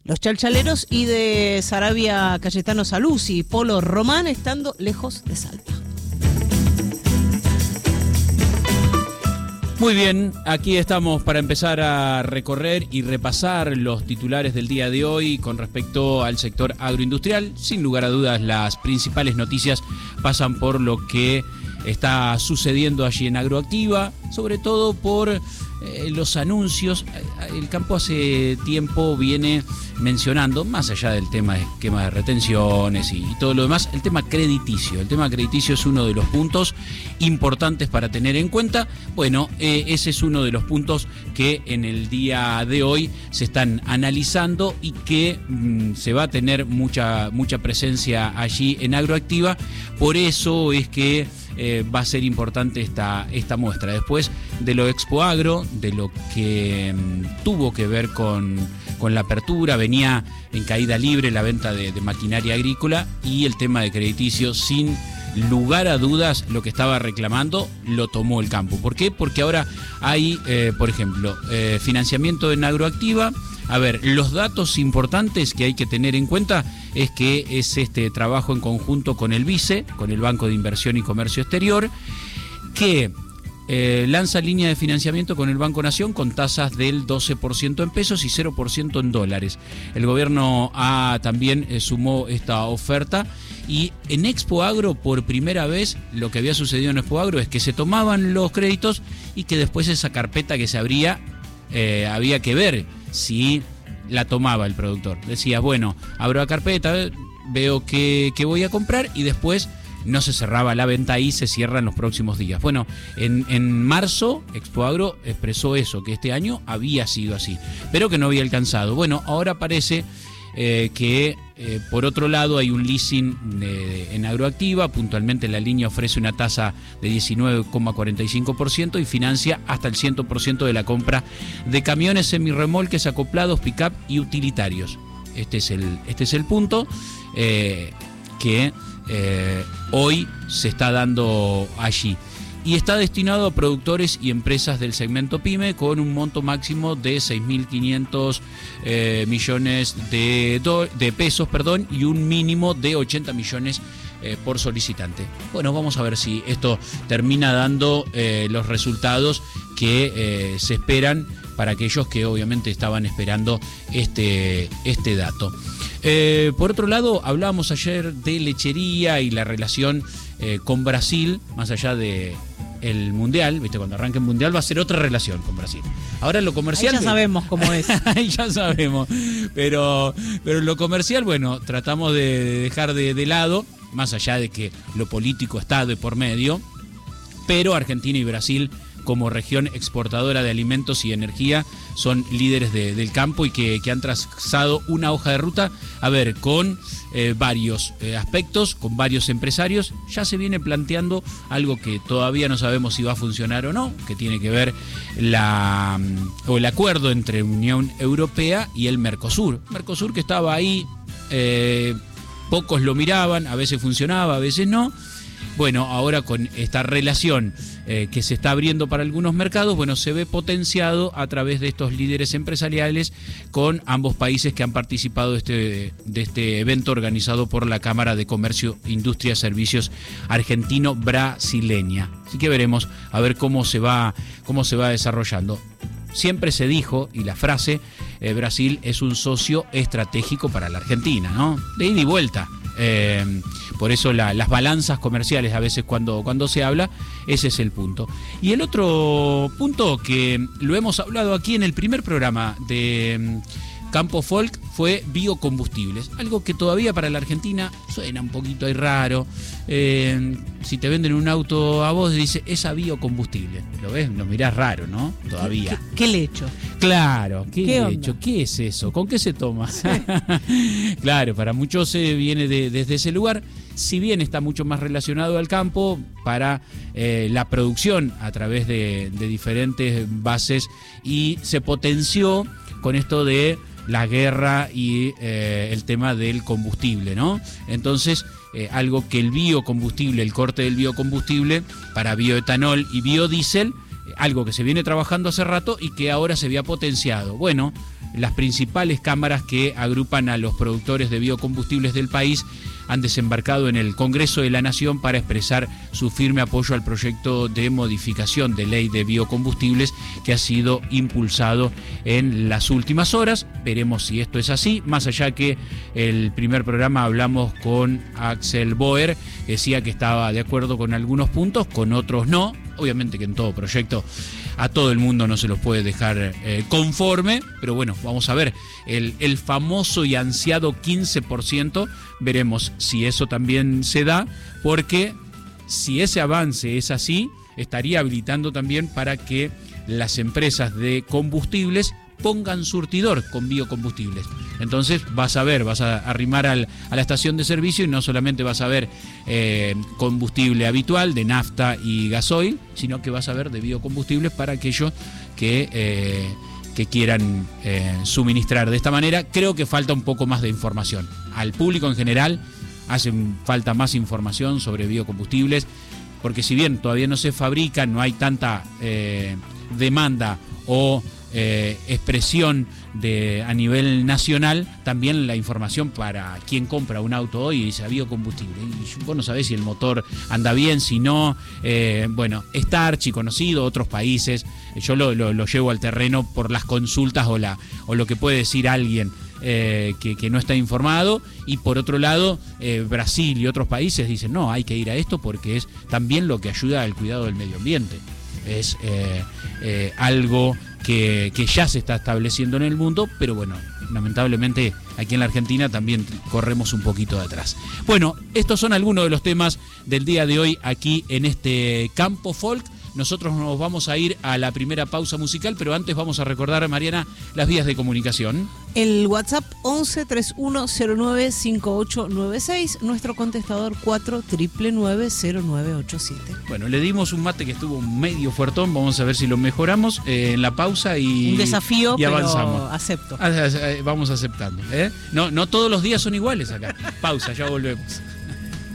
Los chalchaleros y de Saravia Cayetano Saluzzi y Polo Román estando lejos de Salta. Muy bien, aquí estamos para empezar a recorrer y repasar los titulares del día de hoy con respecto al sector agroindustrial. Sin lugar a dudas, las principales noticias pasan por lo que está sucediendo allí en Agroactiva, sobre todo por los anuncios. El campo hace tiempo viene mencionando, más allá del tema de esquema de retenciones y todo lo demás, el tema crediticio. El tema crediticio es uno de los puntos importantes para tener en cuenta. Bueno, ese es uno de los puntos que en el día de hoy se están analizando y que se va a tener mucha presencia allí en Agroactiva. Por eso es que va a ser importante esta muestra. Después de lo Expo Agro, de lo que tuvo que ver con la apertura, venía en caída libre la venta de maquinaria agrícola y el tema de crediticio, sin lugar a dudas, lo que estaba reclamando lo tomó el campo. ¿Por qué? Porque ahora hay, por ejemplo, financiamiento en Agroactiva. A ver, los datos importantes que hay que tener en cuenta es que es este trabajo en conjunto con el BICE, con el Banco de Inversión y Comercio Exterior, que lanza línea de financiamiento con el Banco Nación con tasas del 12% en pesos y 0% en dólares. El gobierno también sumó esta oferta. Y en Expo Agro, por primera vez, lo que había sucedido en Expo Agro es que se tomaban los créditos y que después esa carpeta que se abría, había que ver si la tomaba el productor. Decía, bueno, abro la carpeta, veo que voy a comprar y después no se cerraba la venta ahí, se cierra en los próximos días. Bueno, en marzo Expo Agro expresó eso, que este año había sido así, pero que no había alcanzado. Bueno, ahora parece que por otro lado hay un leasing en Agroactiva. Puntualmente la línea ofrece una tasa de 19,45% y financia hasta el 100% de la compra de camiones, semirremolques, acoplados, pick-up y utilitarios. Este es el punto que hoy se está dando allí. Y está destinado a productores y empresas del segmento PYME con un monto máximo de 6.500 millones de pesos, y un mínimo de 80 millones por solicitante. Bueno, vamos a ver si esto termina dando los resultados que se esperan para aquellos que obviamente estaban esperando este dato. Por otro lado, hablábamos ayer de lechería y la relación con Brasil, más allá de el Mundial, ¿viste? Cuando arranque el Mundial va a ser otra relación con Brasil. Ahora lo comercial... Ahí ya sabemos cómo es. Ahí ya sabemos. Pero lo comercial, bueno, tratamos de dejar de lado, más allá de que lo político está de por medio, pero Argentina y Brasil, como región exportadora de alimentos y energía, son líderes del campo y que han trazado una hoja de ruta, a ver, con varios aspectos, con varios empresarios. Ya se viene planteando algo que todavía no sabemos si va a funcionar o no, que tiene que ver el acuerdo entre Unión Europea y el Mercosur. Mercosur que estaba ahí, pocos lo miraban, a veces funcionaba, a veces no. Bueno, ahora con esta relación que se está abriendo para algunos mercados, bueno, se ve potenciado a través de estos líderes empresariales con ambos países que han participado de este evento organizado por la Cámara de Comercio, Industria, Servicios Argentino-Brasileña. Así que veremos a ver cómo se va desarrollando. Siempre se dijo, y la frase, Brasil es un socio estratégico para la Argentina, ¿no? De ida y vuelta. Por eso las balanzas comerciales a veces cuando se habla, ese es el punto. Y el otro punto que lo hemos hablado aquí en el primer programa de Campo Folk fue biocombustibles, algo que todavía para la Argentina suena un poquito ahí raro. Si te venden un auto a vos, dice, es a biocombustible. ¿Lo ves? Lo mirás raro, ¿no? Todavía. ¿Qué lecho? Claro, ¿qué lecho? Onda? ¿Qué es eso? ¿Con qué se toma? Sí. Claro, para muchos viene desde ese lugar. Si bien está mucho más relacionado al campo, para la producción a través de diferentes bases, y se potenció con esto de la guerra y el tema del combustible, ¿no? Entonces, algo que el biocombustible, el corte del biocombustible para bioetanol y biodiesel, algo que se viene trabajando hace rato y que ahora se había potenciado. Bueno, las principales cámaras que agrupan a los productores de biocombustibles del país han desembarcado en el Congreso de la Nación para expresar su firme apoyo al proyecto de modificación de ley de biocombustibles que ha sido impulsado en las últimas horas. Veremos si esto es así, más allá que el primer programa hablamos con Axel Boer, que decía que estaba de acuerdo con algunos puntos, con otros no. Obviamente que en todo proyecto a todo el mundo no se los puede dejar conforme, pero bueno, vamos a ver, el famoso y ansiado 15%, veremos si eso también se da, porque si ese avance es así, estaría habilitando también para que las empresas de combustibles pongan surtidor con biocombustibles. Entonces vas a arrimar a la estación de servicio y no solamente vas a ver combustible habitual de nafta y gasoil, sino que vas a ver de biocombustibles para aquellos que quieran suministrar. De esta manera creo que falta un poco más de información. Al público en general hace falta más información sobre biocombustibles, porque si bien todavía no se fabrican, no hay tanta demanda o expresión a nivel nacional, también la información para quien compra un auto hoy y dice biocombustible, y vos no sabés si el motor anda bien, si no, bueno, está archiconocido, otros países, yo lo llevo al terreno por las consultas o lo que puede decir alguien que no está informado, y por otro lado Brasil y otros países dicen no, hay que ir a esto porque es también lo que ayuda al cuidado del medio ambiente, es algo que ya se está estableciendo en el mundo, pero bueno, lamentablemente aquí en la Argentina también corremos un poquito de atrás. Bueno, estos son algunos de los temas del día de hoy aquí en este Campo Folk. Nosotros nos vamos a ir a la primera pausa musical, pero antes vamos a recordar, Mariana, las vías de comunicación. El WhatsApp 11 3109 5896, nuestro contestador 4990987. Bueno, le dimos un mate que estuvo medio fuertón, vamos a ver si lo mejoramos en la pausa y un desafío, y avanzamos. Pero acepto. Vamos aceptando. No todos los días son iguales acá. Pausa, ya volvemos.